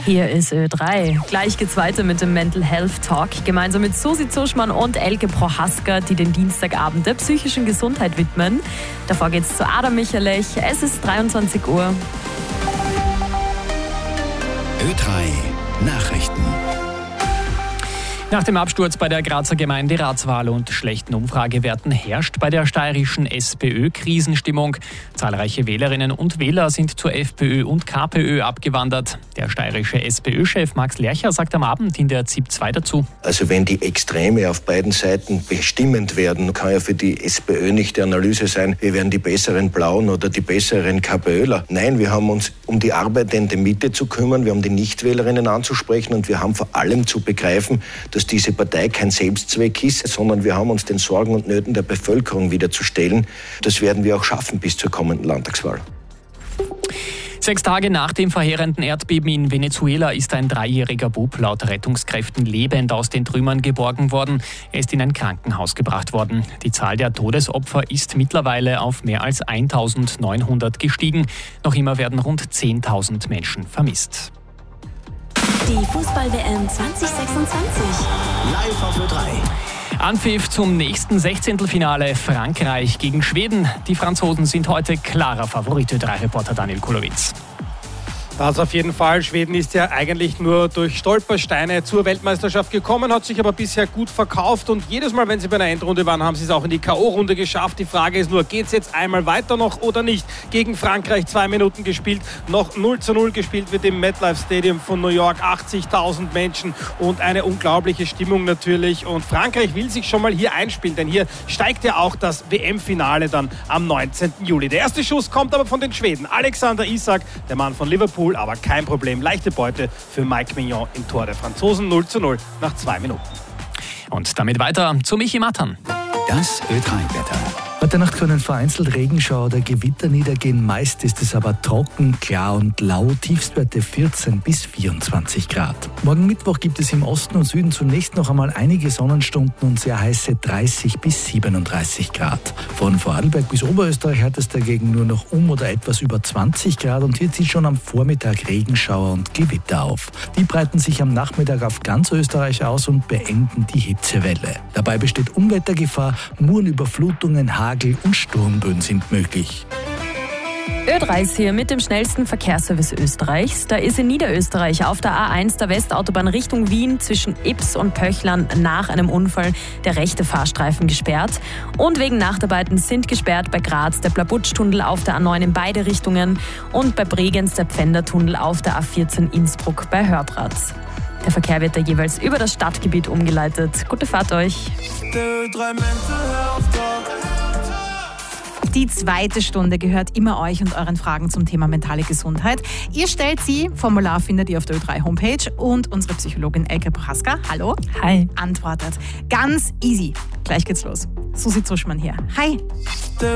Hier ist Ö3. Gleich geht's weiter mit dem Mental Health Talk. Gemeinsam mit Susi Zuschmann und Elke Prohaska, die den Dienstagabend der psychischen Gesundheit widmen. Davor geht's zu Adam Michalech. Es ist 23 Uhr. Ö3 Nachrichten. Nach dem Absturz bei der Grazer Gemeinderatswahl und schlechten Umfragewerten herrscht bei der steirischen SPÖ Krisenstimmung. Zahlreiche Wählerinnen und Wähler sind zur FPÖ und KPÖ abgewandert. Der steirische SPÖ-Chef Max Lercher sagt am Abend in der ZIP 2 dazu. Also wenn die Extreme auf beiden Seiten bestimmend werden, kann ja für die SPÖ nicht die Analyse sein, wir werden die besseren Blauen oder die besseren KPÖler. Nein, wir haben uns um die arbeitende Mitte zu kümmern, wir haben die Nichtwählerinnen anzusprechen und wir haben vor allem zu begreifen, dass diese Partei kein Selbstzweck ist, sondern wir haben uns den Sorgen und Nöten der Bevölkerung wieder zu stellen. Das werden wir auch schaffen bis zur kommenden Landtagswahl. 6 Tage nach dem verheerenden Erdbeben in Venezuela ist ein 3-jähriger Bub laut Rettungskräften lebend aus den Trümmern geborgen worden. Er ist in ein Krankenhaus gebracht worden. Die Zahl der Todesopfer ist mittlerweile auf mehr als 1.900 gestiegen. Noch immer werden rund 10.000 Menschen vermisst. Die Fußball-WM 2026. Live auf Ö3. Anpfiff zum nächsten 16. Frankreich gegen Schweden. Die Franzosen sind heute klarer Favorit, Ö3-Reporter Daniel Kulowitz. Das auf jeden Fall. Schweden ist ja eigentlich nur durch Stolpersteine zur Weltmeisterschaft gekommen, hat sich aber bisher gut verkauft und jedes Mal, wenn sie bei einer Endrunde waren, haben sie es auch in die K.O.-Runde geschafft. Die Frage ist nur, geht es jetzt einmal weiter noch oder nicht? Gegen Frankreich 2 Minuten gespielt, noch 0:0 gespielt wird im MetLife Stadium von New York. 80.000 Menschen und eine unglaubliche Stimmung natürlich. Und Frankreich will sich schon mal hier einspielen, denn hier steigt ja auch das WM-Finale dann am 19. Juli. Der erste Schuss kommt aber von den Schweden. Alexander Isak, der Mann von Liverpool, aber kein Problem. Leichte Beute für Mike Mignon im Tor der Franzosen. 0:0 nach 2 Minuten. Und damit weiter zu Michi Mattern. Das Ö3-Wetter. Heute Nacht können vereinzelt Regenschauer oder Gewitter niedergehen. Meist ist es aber trocken, klar und lau. Tiefstwerte 14 bis 24 Grad. Morgen Mittwoch gibt es im Osten und Süden zunächst noch einmal einige Sonnenstunden und sehr heiße 30 bis 37 Grad. Von Vorarlberg bis Oberösterreich hat es dagegen nur noch oder etwas über 20 Grad und hier zieht schon am Vormittag Regenschauer und Gewitter auf. Die breiten sich am Nachmittag auf ganz Österreich aus und beenden die Hitzewelle. Dabei besteht Unwettergefahr, Murenüberflutungen, Hagel und Sturmböen sind möglich. Ö3 ist hier mit dem schnellsten Verkehrsservice Österreichs. Da ist in Niederösterreich auf der A1 der Westautobahn Richtung Wien zwischen Ips und Pöchlern nach einem Unfall der rechte Fahrstreifen gesperrt. Und wegen Nachtarbeiten sind gesperrt bei Graz der Blabutsch-Tunnel auf der A9 in beide Richtungen und bei Bregenz der Pfändertunnel auf der A14 Innsbruck bei Hörbratz. Der Verkehr wird da jeweils über das Stadtgebiet umgeleitet. Gute Fahrt euch. Die zweite Stunde gehört immer euch und euren Fragen zum Thema mentale Gesundheit. Ihr stellt sie, Formular findet ihr auf der Ö3-Homepage und unsere Psychologin Elke Prohaska, hallo, Hi. antwortet. Ganz easy. Gleich geht's los. Susi Zuschmann hier. Hi.